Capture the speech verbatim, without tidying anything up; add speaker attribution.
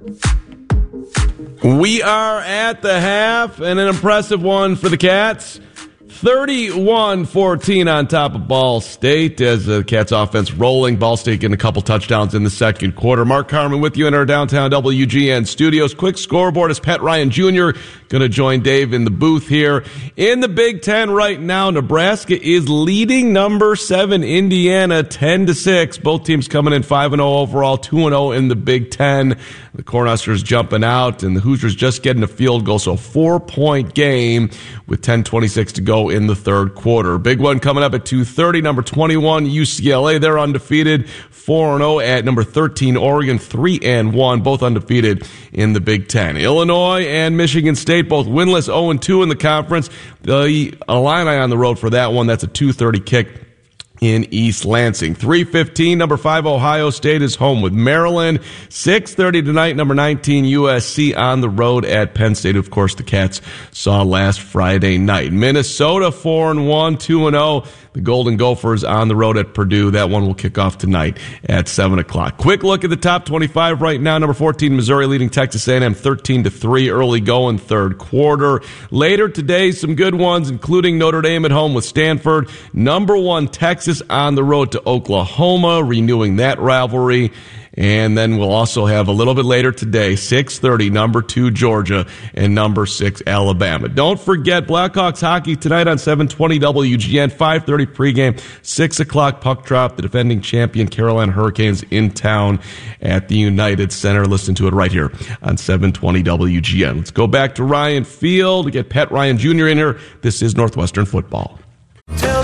Speaker 1: We are at the half, and an impressive one for the Cats. thirty-one fourteen on top of Ball State as the Cats offense rolling. Ball State getting a couple touchdowns in the second quarter. Mark Carman with you in our downtown W G N studios. Quick scoreboard as Pat Ryan Junior going to join Dave in the booth here. In the Big Ten right now, Nebraska is leading number seven Indiana ten to six. Both teams coming in five and oh overall, two and oh in the Big Ten. The Cornhuskers jumping out, and the Hoosiers just getting a field goal. So four-point game with ten twenty-six to go in the third quarter. Big one coming up at two thirty. Number twenty-one, U C L A. They're undefeated, four and oh at number thirteen, Oregon, three and one, both undefeated in the Big Ten. Illinois and Michigan State, both winless, oh and two in the conference. The Illini on the road for that one. That's a two thirty kick in East Lansing. three fifteen, number five, Ohio State is home with Maryland. six thirty tonight, number nineteen, U S C on the road at Penn State. Of course, the Cats saw last Friday night. Minnesota, four and one, two and oh. The Golden Gophers on the road at Purdue. That one will kick off tonight at seven o'clock. Quick look at the top twenty-five right now. Number fourteen, Missouri leading Texas A and M thirteen to three. Early going third quarter. Later today, some good ones, including Notre Dame at home with Stanford. Number one, Texas on the road to Oklahoma, renewing that rivalry. And then we'll also have a little bit later today, six thirty, number two, Georgia, and number six, Alabama. Don't forget Blackhawks hockey tonight on seven twenty W G N, five thirty pregame, six o'clock puck drop. The defending champion Carolina Hurricanes in town at the United Center. Listen to it right here on seven twenty W G N. Let's go back to Ryan Field to get Pat Ryan Junior in here. This is Northwestern Football.